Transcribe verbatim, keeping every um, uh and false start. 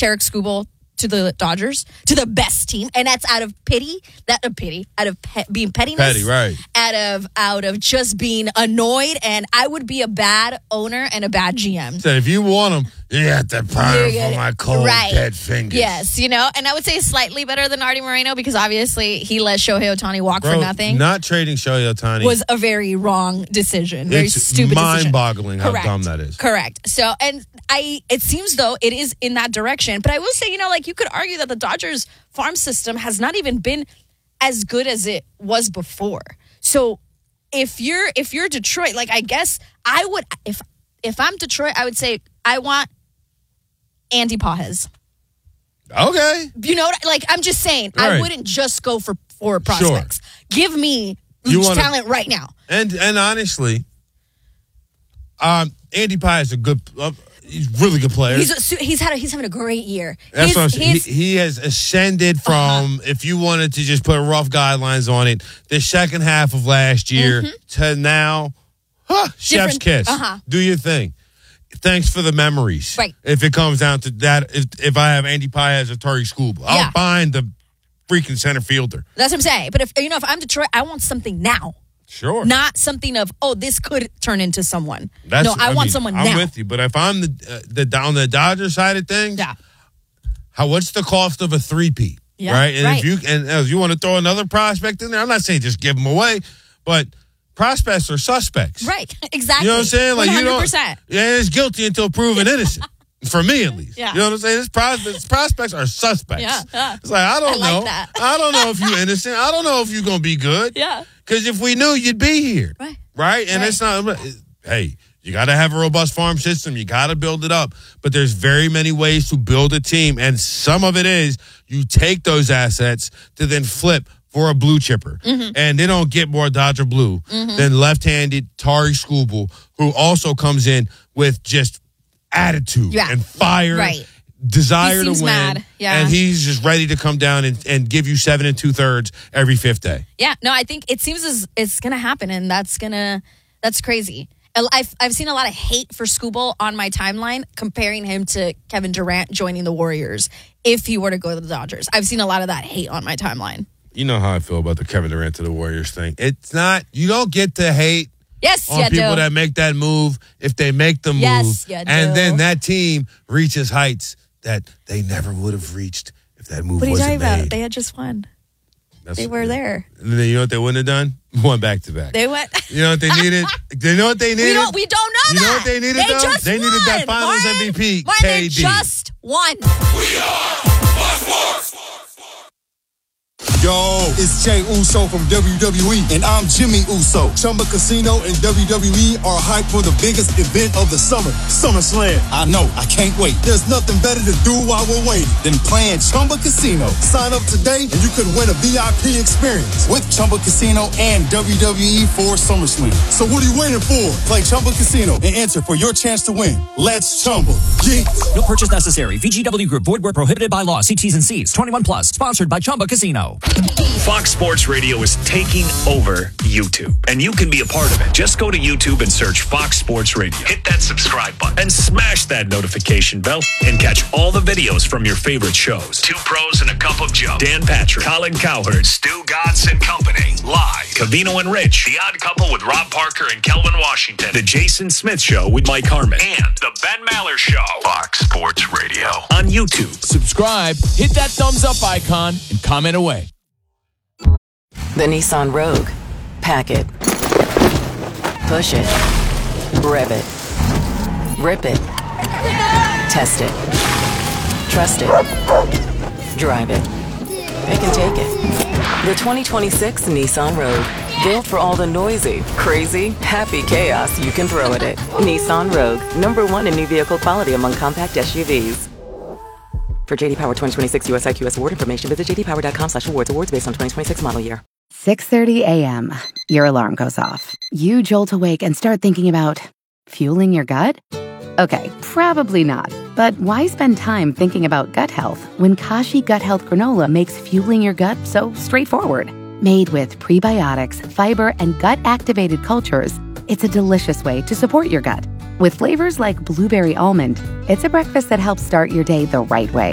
Tarek Skubal to the Dodgers, to the best team, and that's out of pity, that of pity, out of pe- being pettiness, Petty, right? Out of out of just being annoyed, and I would be a bad owner and a bad G M. Said if you want him, you have to pound him for my cold right. dead fingers. Yes, you know, and I would say slightly better than Artie Moreno because obviously he let Shohei Ohtani walk Bro, for nothing. Not trading Shohei Ohtani was a very wrong decision, very it's stupid decision. mind-boggling how Correct. dumb that is. Correct. So, and I, it seems though it is in that direction. But I will say, you know, like you could argue that the Dodgers farm system has not even been as good as it was before. So, if you're if you're Detroit, like I guess I would if if I'm Detroit, I would say I want Andy Pages. Okay. You know, like I'm just saying, Right. I wouldn't just go for for prospects. Sure. Give me You wanna, talent right now. And and honestly, um, Andy Pye is a good, uh, he's a really good player. He's a, he's had a, he's having a great year. That's his, what I'm saying. his, He, he has ascended from, uh-huh. if you wanted to just put rough guidelines on it, the second half of last year mm-hmm. to now, huh, chef's kiss. Uh-huh. Do your thing. Thanks for the memories. Right. If it comes down to that, if if I have Andy Pye as a Tariq Skubal, I'll yeah. find the freaking center fielder. That's what I'm saying. But if you know, if I'm Detroit, I want something now. Sure. Not something of, oh, this could turn into someone. That's, no, I, I want mean, someone I'm now. I'm with you. But if I'm the uh, the on the Dodger side of things, yeah. How what's the cost of a three-peat? Yeah, right. And right. if you and if you want to throw another prospect in there, I'm not saying just give them away, but prospects are suspects. Right. Exactly. You know what I'm saying? Like one hundred you percent. don't. Yeah, it's guilty until proven innocent. For me, at least. Yeah. You know what I'm saying? This prospects, prospects are suspects. Yeah, yeah. It's like, I don't I like know. that. I don't know if you're innocent. I don't know if you're going to be good. Yeah. Because if we knew, you'd be here. Right. Right? And right. it's not, hey, you got to have a robust farm system. You got to build it up. But there's very many ways to build a team. And some of it is you take those assets to then flip for a blue chipper. Mm-hmm. And they don't get more Dodger blue mm-hmm. than left-handed Tariq Skubal, who also comes in with just attitude yeah. and fire, right. desire to win. Mad. Yeah. And he's just ready to come down and, and give you seven and two-thirds every fifth day. Yeah, no, I think it seems as it's going to happen, and that's going to, that's crazy. I've, I've seen a lot of hate for Skubal on my timeline, comparing him to Kevin Durant joining the Warriors if he were to go to the Dodgers. I've seen a lot of that hate on my timeline. You know how I feel about the Kevin Durant to the Warriors thing. It's not, you don't get to hate yes, on you people do. that make that move if they make the move. Yes, you do. And then that team reaches heights that they never would have reached if that move what wasn't are you talking made. about? They had just won. That's they were there. And then you know what they wouldn't have done? One back to back. They went. You know what they needed? You know what they needed? We don't, we don't know you that. You know what they needed, they though? Just they needed won. that Finals Martin, M V P, Martin, K D. They just won. We are Fox Sports. Yo, it's Jay Uso from W W E, and I'm Jimmy Uso. Chumba Casino and W W E are hyped for the biggest event of the summer, SummerSlam. I know, I can't wait. There's nothing better to do while we're waiting than playing Chumba Casino. Sign up today, and you could win a V I P experience with Chumba Casino and W W E for SummerSlam. So what are you waiting for? Play Chumba Casino and enter for your chance to win. Let's Chumba. Yeah. No purchase necessary. V G W Group. Void where prohibited by law. See T's and C's. twenty-one plus. Sponsored by Chumba Casino. Fox Sports Radio is taking over YouTube, and you can be a part of it. Just go to YouTube and search Fox Sports Radio. Hit that subscribe button and smash that notification bell and catch all the videos from your favorite shows. Two Pros and a Cup of Joe. Dan Patrick, Colin Cowherd, Stu Godson and Company. Live. Cavino and Rich. The Odd Couple with Rob Parker and Kelvin Washington. The Jason Smith Show with Mike Harmon. And The Ben Maller Show. Fox Sports Radio. On YouTube. Subscribe, hit that thumbs up icon, and comment away. The Nissan Rogue. Pack it. Push it. Rev it. Rip it. Test it. Trust it. Drive it. Pick and take it. The twenty twenty-six Nissan Rogue. Built for all the noisy, crazy, happy chaos you can throw at it. Nissan Rogue. Number one in new vehicle quality among compact S U Vs. For J D Power twenty twenty-six U S I Q S award information, visit j d power dot com slash awards. Awards based on twenty twenty-six model year. six thirty a.m. Your alarm goes off. You jolt awake and start thinking about fueling your gut? Okay, probably not. But why spend time thinking about gut health when Kashi Gut Health Granola makes fueling your gut so straightforward? Made with prebiotics, fiber, and gut-activated cultures, it's a delicious way to support your gut. With flavors like blueberry almond, it's a breakfast that helps start your day the right way.